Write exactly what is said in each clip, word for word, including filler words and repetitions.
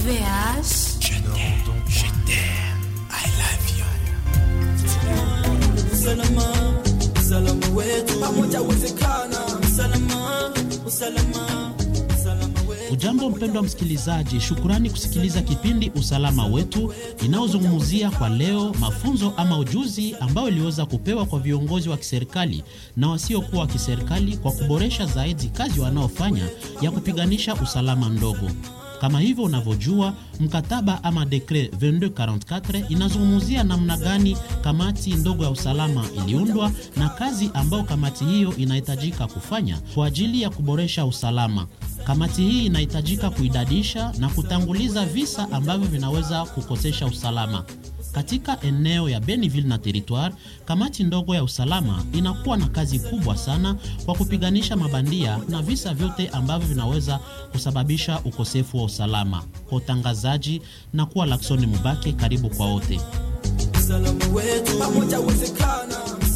V H. Je t'aime, je t'aime, I love you. Usalama, usalama wetu pamoja uwezekana. Usalama, usalama, usalama wetu. Ujambo mpendwa msikilizaji, shukurani kusikiliza kipindi Usalama Wetu inaozungumzia kwa leo mafunzo ama ujuzi ambao iliweza kupewa kwa viongozi wa kiserikali na wasiokuwa wa kiserikali kwa kuboresha zaidi kazi wanaofanya ya kupiganisha usalama mdogo. Kama hivyo unavyojua, mkataba ama dekret ishirini na mbili arobaini na nne inazungumzia namna gani kamati ndogo ya usalama iliundwa na kazi ambao kamati hiyo inahitajika kufanya kwa ajili ya kuboresha usalama. Kamati hii inahitajika kuidadisha na kutanguliza visa ambavyo vinaweza kukosesha usalama. Katika eneo ya Beniville na Territoire, kamati ndogo ya usalama inakuwa na kazi kubwa sana kwa kupiganisha mabandia na visa vyote ambavyo vinaweza kusababisha ukosefu wa usalama. Kwa utangazaji na kuwa Laksoni Mubake, karibu kwa wote. Usalama wetu pamoja uwezekana.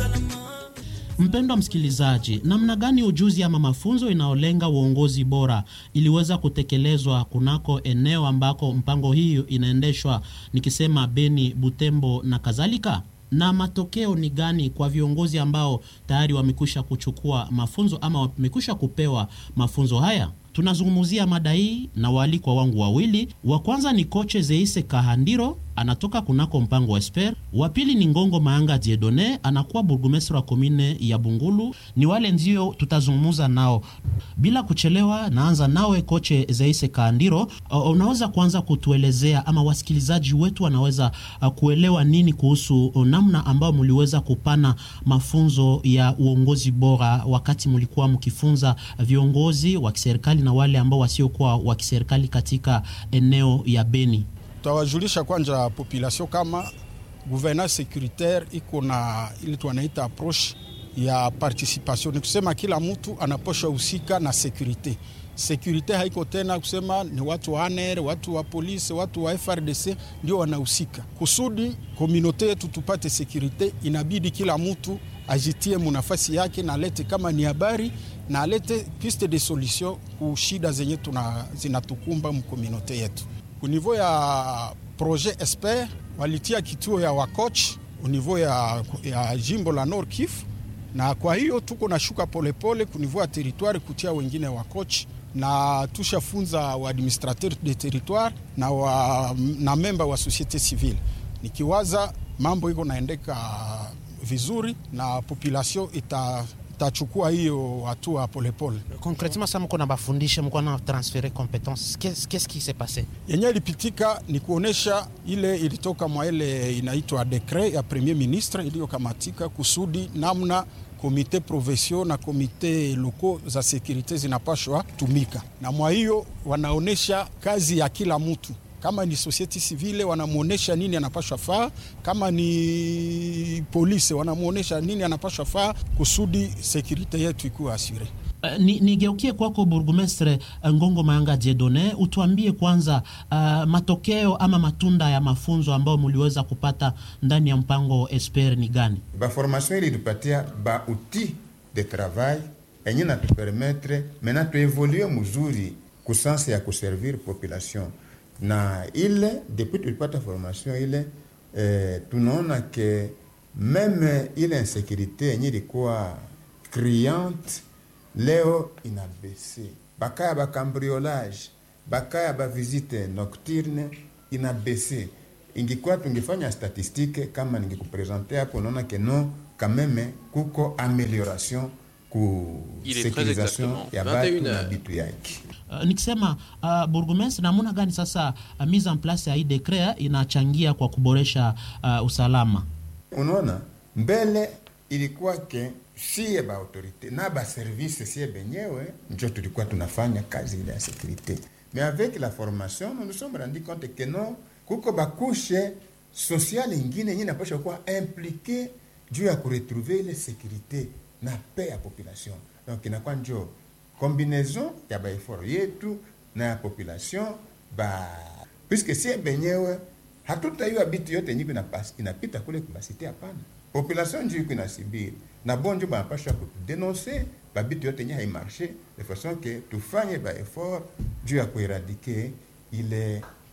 Mpendwa msikilizaji, namna gani ujuzi ama mafunzo inaolenga uongozi bora iliweza kutekelezwa kunako eneo ambako mpango hiyo inaendeshwa, nikisema Beni, Butembo na kadhalika? Na matokeo ni gani kwa viongozi ambao tayari wamekwisha kuchukua mafunzo ama wamekwisha kupewa mafunzo haya? Tunazungumzia mada hii na waalikwa wangu wawili. Wa kwanza ni Koche Zeise Kahandiro, anatoka kunako mpango wa Esper. Wa pili ni Ngongo Maanga Diedone, anakuwa burgomestre wa komine ya Bungulu. Ni wale ndio tutazungumza nao. Bila kuchelewa, naanza nawe Koche Zeise Kahandiro. Uh, unaweza kuanza kutuelezea ama wasikilizaji wetu wanaweza uh, kuelewa nini kuhusu uh, namna ambao mliweza kupana mafunzo ya uongozi bora wakati mlikuwa mkifunza viongozi wa kiserikali na wale ambao wasiokuwa wa kiserikali katika eneo ya Beni? Tawajulisha kwanza population kama gouvernance sécuritaire iko na ile tunaita approche ya participation. Ni kusema kila mtu anaposha husika na security. Security haiko tena kusema ni watu wa A N R, watu wa polisi, watu wa F R D C ndio wanahusika. Kusudi communauté yetu tupate security, inabidi kila mtu ajitie munafasi yake na lete kama ni habari na lete piste de solution ku shida zenye tuna zinatukumba mu communauté yetu. Au niveau ya projet Esper walitia kituo ya wakoch au niveau ya, ya jimbo la Nord Kivu, na kwa hiyo tuko na shuka polepole ku niveau ya territoire kutia wengine wakoch, na tushafunza wa administrateur de territoire na wa, na memba wa société civile. Nikiwaza mambo iko naendeka vizuri na population ita tachukua hiyo hatua polepole. Concrètement, ça mko na bafundisha, mko na transférer compétences. Qu'est-ce qu'est-ce qui s'est passé? Yenye ilipitika ni kuonesha ile ilitoka mwa ile inaitwa décret ya premier ministre iliyokamatika kusudi namna komite provincial na komite loko za sécurité zinapashwa tumika. Na mwa hiyo wanaonesha kazi ya kila mtu. Kama ni société civile wanamuonesha nini anapaswa faa, kama ni polisi wanamuonesha nini anapaswa faa kusudi sécurité yetu ikuwe assurée. Uh, ni nigeukie kwako burgomestre Ngongo Maanga Diedone, utuambie kwanza uh, matokeo ama matunda ya mafunzo ambao mliweza kupata ndani ya mpango Esper ni gani? Ba formation ili tupatia ba outil de travail enye na tu permettre maintenant tu évoluer mzuri kusansi ya kuservir population. Na ile depuis tulipata formation ile eh, tunaona ke meme ile insécurité yenye ilikuwa criante leo inabese. Bakaya ba cambriolage, bakaya ba visite nocturne inabese. Ingekuwa tungefanya statistique kama ningekupresenter hapo, unaona ke no quand même kuko amélioration ku sécurisation ya batu na bitu yake. Uh, nikisema uh, burgomestre, namuna gani sasa uh, mise en place ya hii decret inachangia kwa kuboresha uh, usalama? Unaona, mbele ilikuwa ke siye ba autorité na ba service siye benyewe njo tulikuwa tunafanya kazi ile ya sécurité. Mais avec la formation, nous nous sommes rendu compte que non, kuko ba couche sociale ingine nyingine napasha kuwa impliqué juu ya kuretrouver ile sécurité na paix ya population. Donc inakuwa njo combinaison ya ba effort yetu na ya population ba, puisque si benyewe hatutaiwa bitu yote nyiko inapita kule kubasite hapana. Population ndio iko inasibiri na bonjo ba pasha kudenoncer ba bitu yote nya haimarché de façon que tufanye ba effort juu ya kueradike ile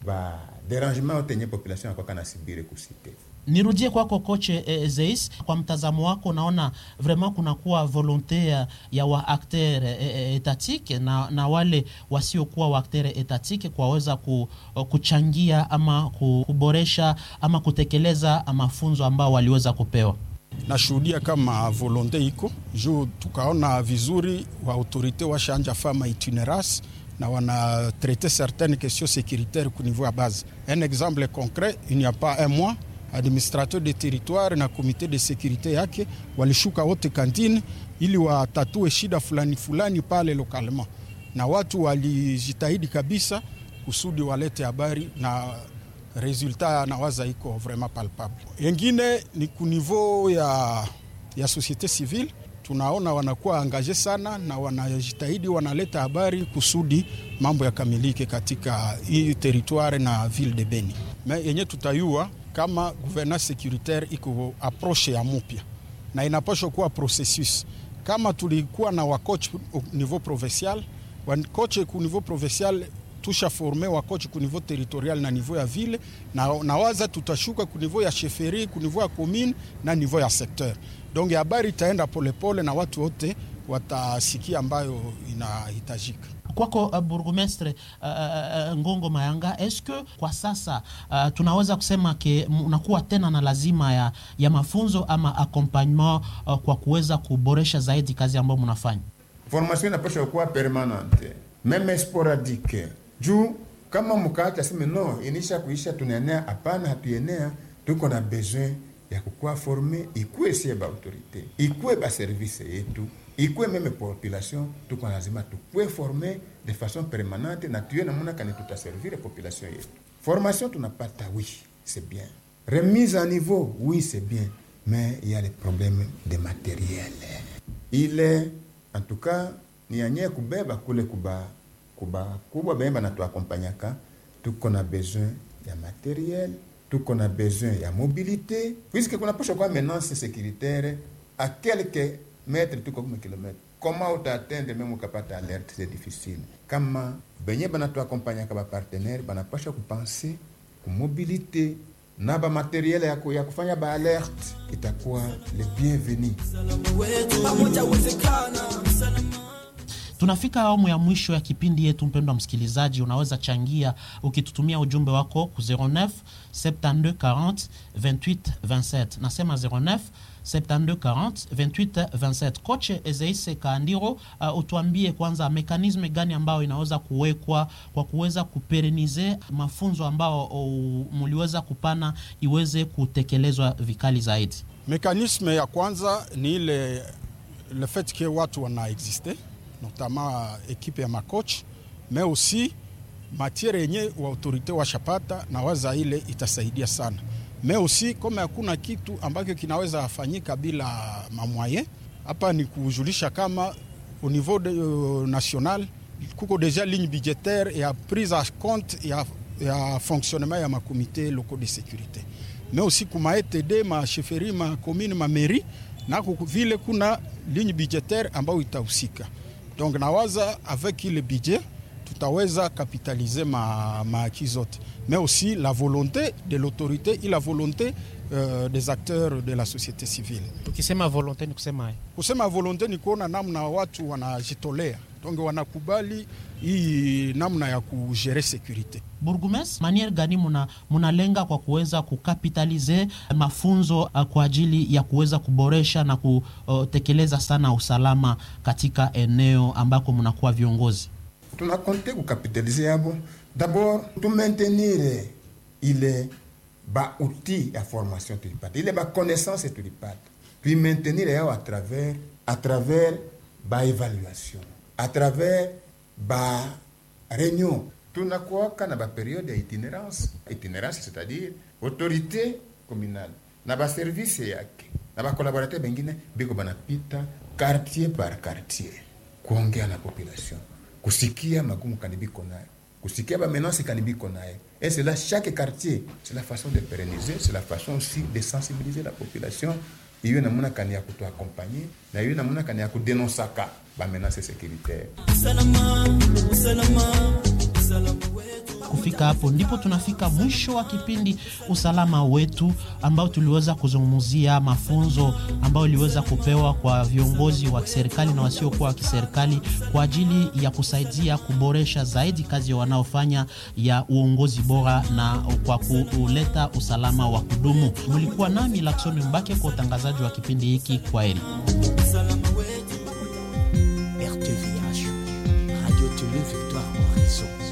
ba derangement otenye population ya kwa kana sibire kusite. Nirudie kwako koche eh, Zeis, kwa mtazamo wako naona vraiment kuna kuwa volonte ya, ya wa acteur eh, etatike na, na wale wasiokuwa wa acteur etatike kwaweza ku, kuchangia ama kuboresha ama kutekeleza mafunzo ambao waliweza kupewa. Nashuhudia kama volonte iko juu, tukaona vizuri wa autorite washanja fama itinérace na wana traiter certaines questions sécuritaires au niveau à base. Un exemple concret, il n'y a pas un mois, administrateur de territoire na comité de sécurité yake walishuka wote kantine ili watatue shida fulani fulani pale localement, na watu walijitahidi kabisa kusudi walete habari na resultat na waza iko vraiment palpable. Yengine ni ku niveau ya, ya société civile, tunaona wanakuwa angaje sana na wanajitahidi wanaleta habari kusudi mambo yakamilike katika hii territoire na ville de Beni. Mais yenye tutayua kama gouvernance sécuritaire iko approche ya mupya na inapaswa kuwa processus. Kama tulikuwa na wakoch au niveau provincial, wakoch ku niveau provincial tusha forme wakoch ku niveau territorial na niveau ya ville, na nawaza tutashuka ku niveau ya chefferie, ku niveau ya commune na niveau ya secteur. Donc habari itaenda polepole na watu wote watasikia ambayo inahitajika. Kwako uh, Burgomestre uh, uh, Ngongo Mayanga, eske kwa sasa uh, tunaweza kusema ke unakuwa tena na lazima ya, ya mafunzo ama accompagnement uh, kwa kuweza kuboresha zaidi kazi ambayo mnafanya? Formation inapaswa kuwa permanente, meme sporadique. Juu kama mkaacha sema no inisha kuisha tunaenea, hapana, hatuenea, tuko na besoin ya kukua former, ikue sie ba autorité, ikue ba service yetu, ikue meme population, tuko lazima tukue former de façon permanente na tuye namuna kani tutaservir population yetu. Formation tunapata, oui, c'est bien. Remise à niveau, oui, c'est bien. Mais il y a les problèmes de matériel. Il est, en tout cas, ni anye kubeba kule kuba, kuba, kuba bemba na tuakompanyaka, tuko na besoin ya matériel, tuko na besoin ya mobilité, puisque kuna posho kwa menace sécuritaire à quelques mètres, tuko kuma kilomètres. Comment on atteindre même kapata alerte, c'est difficile. Kama benye bana tuakompanyaka ba partenaire, bana posho kupenser ku mobilité na ba matériel ya ya kufanya ba alerte, itakuwa le bienvenu. Tunafika awamu ya mwisho ya kipindi yetu. Mpendwa msikilizaji, unaweza changia ukitutumia ujumbe wako ku zero neuf soixante-douze quarante vingt-huit vingt-sept. Nasema zero neuf soixante-douze quarante vingt-huit vingt-sept. Koche Ezeise Kaandiro, uh, utuambie kwanza mekanisme gani ambao inaweza kuwekwa kwa kuweza kuperenize mafunzo ambao uh, muliweza kupana iweze kutekelezwa vikali zaidi. Mekanisme ya kwanza ni ile le fait que watu wana existe, notamment équipe ya makoch, mais aussi matière yenye wa autorité wa shapata na waza ile itasaidia sana. Mais aussi kama hakuna kitu ambacho kinaweza afanyika bila mamwaye, hapa ni kujulisha kama au niveau de, uh, national kuko déjà ligne budgétaire ya prise en compte ya, ya fonctionnement ya ma comité locaux de sécurité. Mais aussi kuma E T D, ma chefferie, ma commune, ma mairie, na vile kuna ligne budgétaire ambayo itahusika. Donc nawaza avec le budget tutaweza capitaliser ma ma kizote, mais aussi la volonté de l'autorité et la volonté euh, des acteurs de la société civile. Tukisema volonté ni kusema hai. Kusema volonté ni kuona namna watu wanajitolea, donc wanakubali hii namna ya kugere sécurité. Burgumes, manière gani muna munalenga kwa kuweza kukapitalize mafunzo uh, kwa ajili ya kuweza kuboresha na kutekeleza sana usalama katika eneo ambako mnakuwa viongozi? Tunakonte kukapitalize yabo. D'abord, tu maintenir ile ba outil ya formation tulipata, ile ba connaissance tulipata, puis maintenir yao à travers à travers ba évaluation, à travers ba réunion. Tunakuwa kana ba période ya itinérance, itinérance c'est-à-dire autorité communale na ba service yake na ba collaborateur bengine biko banapita quartier par quartier kuongea na population, kusikia magumu kanibiko nayo, kusikia ba menace kanibiko nayo. Et c'est là chaque quartier, c'est la façon de pérenniser, c'est la façon aussi de sensibiliser la population. Iyo namuna kani ya kutu accompagner, na iyo namuna kani ya kudenosaka ba menace sécuritaire. kufika hapo ndipo tunafika mwisho wa kipindi Usalama Wetu, ambao tuliweza kuzungumzia mafunzo ambayo iliweza kupewa kwa viongozi wa kiserikali na wasiokuwa wa kiserikali kwa ajili ya kusaidia kuboresha zaidi kazi wanaofanya ya uongozi bora na kwa kuleta usalama wa kudumu. Mlikuwa nami Lakson Mbake kwa utangazaji wa kipindi hiki. Kwaheri. R T V H, Radio Télé Victoire Horizon.